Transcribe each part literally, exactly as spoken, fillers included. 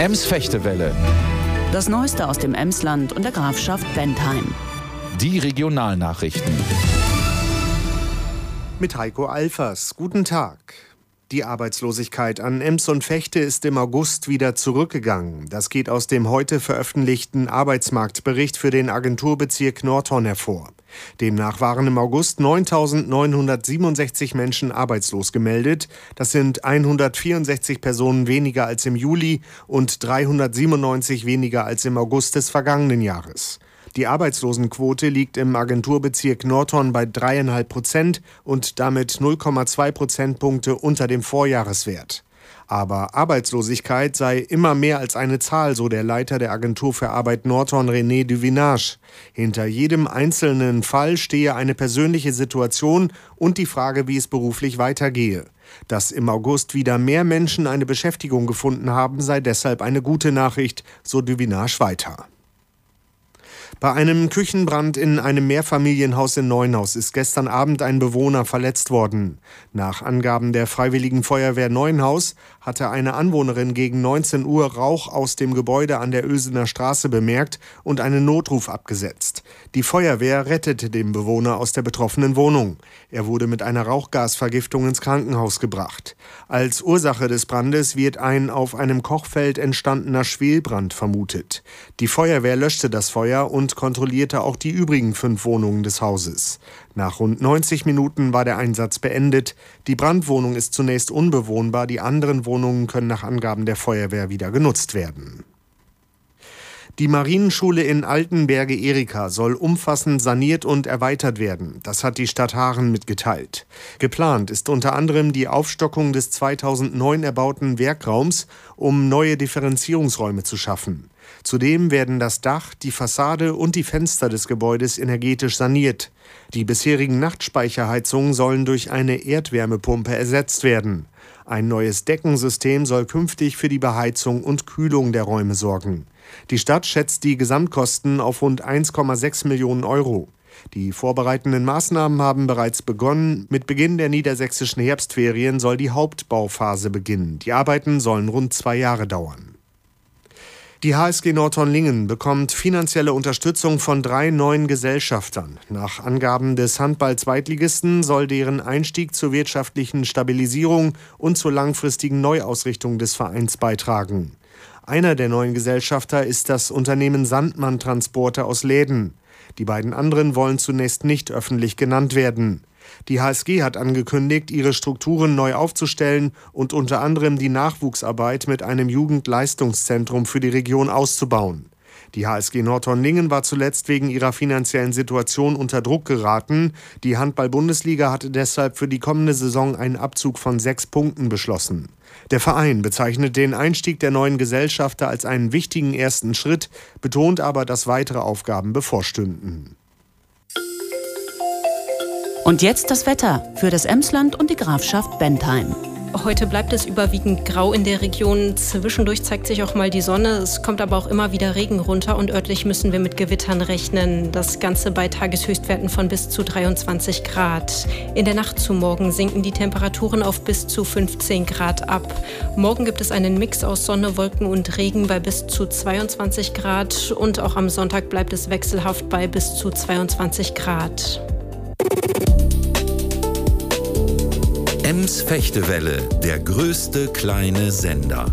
Ems-Fechtewelle. Das Neueste aus dem Emsland und der Grafschaft Bentheim. Die Regionalnachrichten. Mit Heiko Alfers. Guten Tag. Die Arbeitslosigkeit an Ems und Vechte ist im August wieder zurückgegangen. Das geht aus dem heute veröffentlichten Arbeitsmarktbericht für den Agenturbezirk Nordhorn hervor. Demnach waren im August neuntausendneunhundertsiebenundsechzig Menschen arbeitslos gemeldet. Das sind hundertvierundsechzig Personen weniger als im Juli und dreihundertsiebenundneunzig weniger als im August des vergangenen Jahres. Die Arbeitslosenquote liegt im Agenturbezirk Nordhorn bei drei Komma fünf Prozent und damit null Komma zwei Prozentpunkte unter dem Vorjahreswert. Aber Arbeitslosigkeit sei immer mehr als eine Zahl, so der Leiter der Agentur für Arbeit Nordhorn, René Duvinage. Hinter jedem einzelnen Fall stehe eine persönliche Situation und die Frage, wie es beruflich weitergehe. Dass im August wieder mehr Menschen eine Beschäftigung gefunden haben, sei deshalb eine gute Nachricht, so Duvinage weiter. Bei einem Küchenbrand in einem Mehrfamilienhaus in Neuenhaus ist gestern Abend ein Bewohner verletzt worden. Nach Angaben der Freiwilligen Feuerwehr Neuenhaus hatte eine Anwohnerin gegen neunzehn Uhr Rauch aus dem Gebäude an der Ösener Straße bemerkt und einen Notruf abgesetzt. Die Feuerwehr rettete den Bewohner aus der betroffenen Wohnung. Er wurde mit einer Rauchgasvergiftung ins Krankenhaus gebracht. Als Ursache des Brandes wird ein auf einem Kochfeld entstandener Schwelbrand vermutet. Die Feuerwehr löschte das Feuer und kontrollierte auch die übrigen fünf Wohnungen des Hauses. Nach rund neunzig Minuten war der Einsatz beendet. Die Brandwohnung ist zunächst unbewohnbar, die anderen Wohnungen können nach Angaben der Feuerwehr wieder genutzt werden. Die Marienschule in Altenberge-Erika soll umfassend saniert und erweitert werden. Das hat die Stadt Haaren mitgeteilt. Geplant ist unter anderem die Aufstockung des zweitausendneun erbauten Werkraums, um neue Differenzierungsräume zu schaffen. Zudem werden das Dach, die Fassade und die Fenster des Gebäudes energetisch saniert. Die bisherigen Nachtspeicherheizungen sollen durch eine Erdwärmepumpe ersetzt werden. Ein neues Deckensystem soll künftig für die Beheizung und Kühlung der Räume sorgen. Die Stadt schätzt die Gesamtkosten auf rund eins Komma sechs Millionen Euro. Die vorbereitenden Maßnahmen haben bereits begonnen. Mit Beginn der niedersächsischen Herbstferien soll die Hauptbauphase beginnen. Die Arbeiten sollen rund zwei Jahre dauern. Die H S G Nordhorn-Lingen bekommt finanzielle Unterstützung von drei neuen Gesellschaftern. Nach Angaben des Handball-Zweitligisten soll deren Einstieg zur wirtschaftlichen Stabilisierung und zur langfristigen Neuausrichtung des Vereins beitragen. Einer der neuen Gesellschafter ist das Unternehmen Sandmann Transporte aus Läden. Die beiden anderen wollen zunächst nicht öffentlich genannt werden. Die H S G hat angekündigt, ihre Strukturen neu aufzustellen und unter anderem die Nachwuchsarbeit mit einem Jugendleistungszentrum für die Region auszubauen. Die H S G Nordhorn-Lingen war zuletzt wegen ihrer finanziellen Situation unter Druck geraten. Die Handball-Bundesliga hatte deshalb für die kommende Saison einen Abzug von sechs Punkten beschlossen. Der Verein bezeichnet den Einstieg der neuen Gesellschafter als einen wichtigen ersten Schritt, betont aber, dass weitere Aufgaben bevorstünden. Und jetzt das Wetter für das Emsland und die Grafschaft Bentheim. Heute bleibt es überwiegend grau in der Region. Zwischendurch zeigt sich auch mal die Sonne. Es kommt aber auch immer wieder Regen runter und örtlich müssen wir mit Gewittern rechnen. Das Ganze bei Tageshöchstwerten von bis zu dreiundzwanzig Grad. In der Nacht zu morgen sinken die Temperaturen auf bis zu fünfzehn Grad ab. Morgen gibt es einen Mix aus Sonne, Wolken und Regen bei bis zu zweiundzwanzig Grad. Und auch am Sonntag bleibt es wechselhaft bei bis zu zweiundzwanzig Grad. Ems-Fechtewelle, der größte kleine Sender.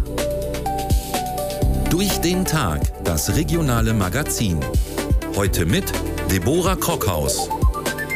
Durch den Tag, das regionale Magazin. Heute mit Deborah Krockhaus.